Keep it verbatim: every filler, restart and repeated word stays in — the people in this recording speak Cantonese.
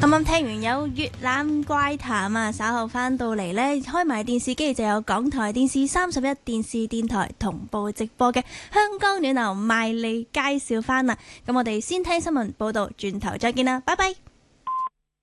啱啱聽完有粵覽怪談啊，稍後翻到嚟呢，開埋電視機就有港台電視三十一電視電台同步直播嘅香港暖流賣力介紹翻啦。咁我哋先聽新聞報道，轉頭再見啦，拜拜。